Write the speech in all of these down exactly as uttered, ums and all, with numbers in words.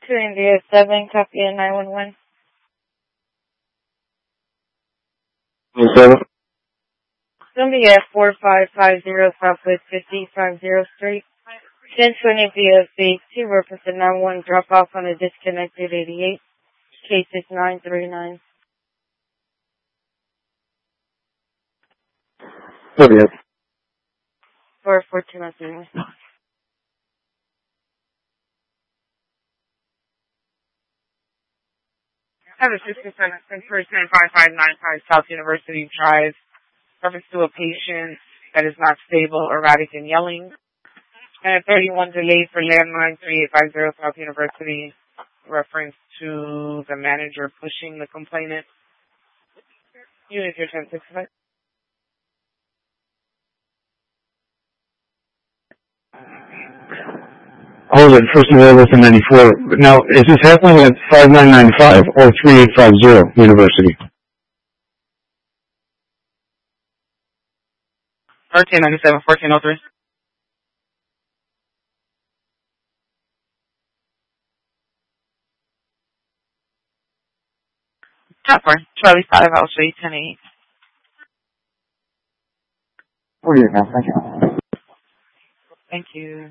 To India seven, copy at nine one one. seven. India four five five zero, Southwest fifty five zero Street. ten twenty B S B, two reference at nine one, drop off on a disconnected eighty-eight, K six nine three nine. thirty-eight. four four two nine three. Have a system for five five nine five South University Drive. Reference to a patient that is not stable, erratic, and yelling. And a thirty-one delay for landline three eight five zero South University. Reference to the manager pushing the complainant. Unit here ten sixty-five. Hold it, first of all, with the ninety-four. Now, is this happening at five nine nine five or three eight five zero University? thirteen ninety-seven, fourteen oh three. Tougher. Charlie five, I'll show you ten eight. forty-eight now, thank you. Thank you.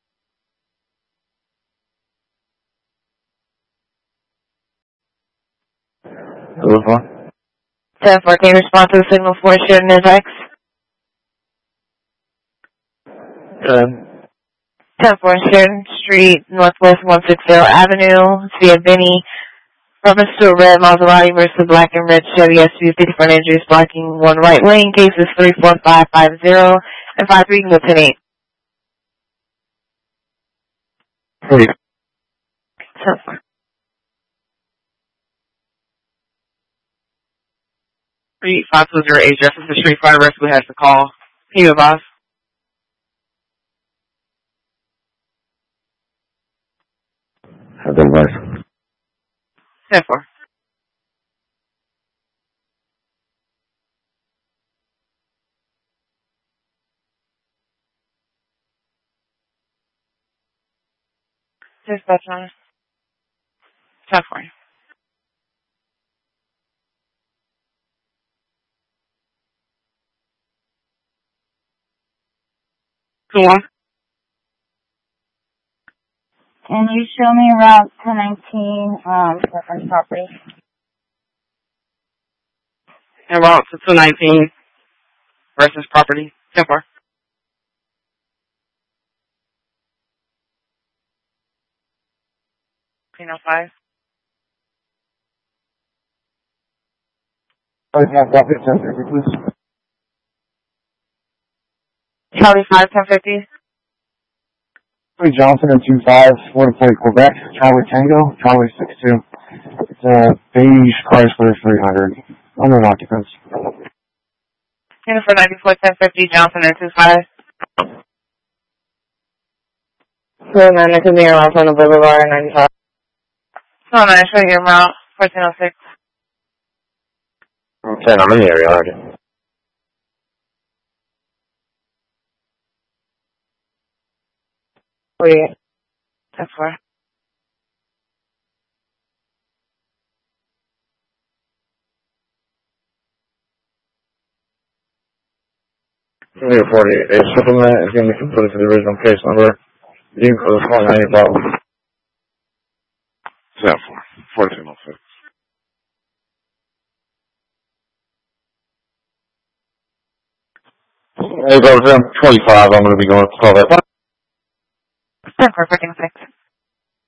Hello, four. ten fourteen, respond to the signal for Sheridan is X. ten. ten four Sheridan Street, Northwest one sixty Avenue, via Benny. Reference to a red Maserati versus black and red Chevy S U V, fifty front injuries, blocking one right lane, cases three four five five zero and five three, you can go ten eight. forty. ten four. three five two zero eight, Justice the Street Fire Rescue has to call. Can you advise? Have the advice. ten four. Dispatch on. ten four. two one. Can you show me Route ten nineteen, um, reference property? And route to two nineteen versus property. ten four. fifteen oh five. I have copy of ten fifty, please. Charlie five, ten fifty. Three Johnson and two five, Florida Plate, Quebec, Charlie Tango, Charlie six two. It's a beige Chrysler three hundred. Unknown occupants. Jennifer ninety-four, ten fifty, Johnson and two five. So nine, it could be around on the Boulevard, ninety-five. So nice, right here, route fourteen oh six. ten, I'm in the area already. forty-eight. ten four. Here, forty-eight. A supplement is going to be put into the original case number. You can call the phone any problem. ten four. fourteen oh six. Hey, go to twenty-five. I'm going to be going to call that. ten four, fourteen oh six.